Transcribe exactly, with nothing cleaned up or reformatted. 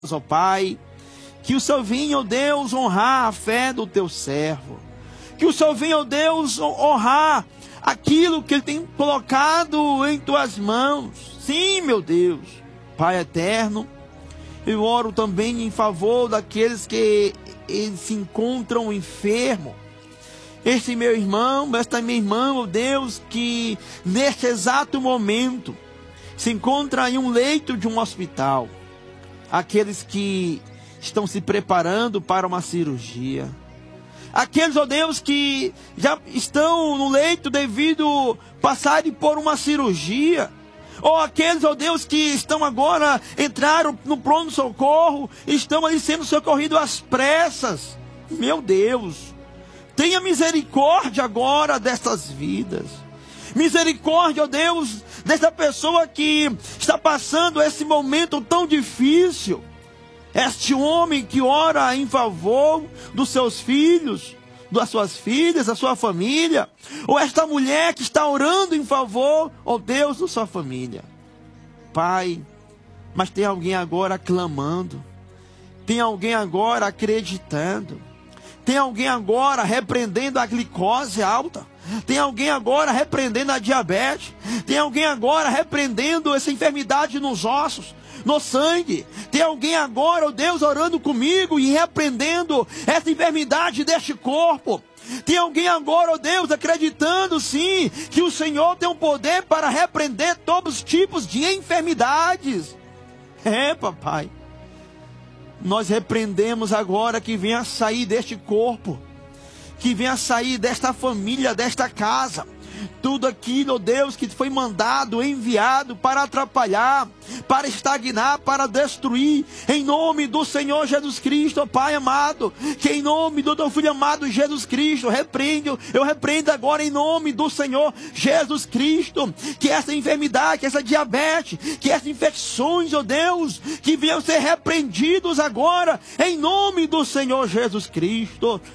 ó Pai, que o Senhor venha, ó Deus, honrar a fé do teu servo. Que o Senhor venha, ó Deus, honrar aquilo que Ele tem colocado em tuas mãos. Sim, meu Deus. Pai eterno, eu oro também em favor daqueles que se encontram enfermos. Este meu irmão, esta minha irmã, ó Deus, que neste exato momento se encontra em um leito de um hospital. Aqueles que estão se preparando para uma cirurgia. Aqueles, ó Deus, que já estão no leito devido passarem por uma cirurgia. Ou aqueles, ó Deus, que estão agora, entraram no pronto-socorro, estão ali sendo socorridos às pressas. Meu Deus, tenha misericórdia agora destas vidas. Misericórdia, ó Deus, desta pessoa que está passando esse momento tão difícil. Este homem que ora em favor dos seus filhos, das suas filhas, da sua família. Ou esta mulher que está orando em favor, ó Deus, da sua família. Pai, mas tem alguém agora clamando. Tem alguém agora acreditando. Tem alguém agora repreendendo a glicose alta. Tem alguém agora repreendendo a diabetes. Tem alguém agora repreendendo essa enfermidade nos ossos, no sangue. Tem alguém agora, ó Deus, orando comigo e repreendendo essa enfermidade deste corpo. Tem alguém agora, ó Deus, acreditando sim que o Senhor tem o poder para repreender todos os tipos de enfermidades. É, papai. Nós repreendemos agora que venha sair deste corpo, que venha sair desta família, desta casa, tudo aquilo, ó Deus, que foi mandado, enviado para atrapalhar, para estagnar, para destruir, em nome do Senhor Jesus Cristo, ó Pai amado, que em nome do teu Filho amado Jesus Cristo, repreendo, eu repreendo agora em nome do Senhor Jesus Cristo, que essa enfermidade, que essa diabetes, que essas infecções, ó Deus, que venham ser repreendidos agora, em nome do Senhor Jesus Cristo.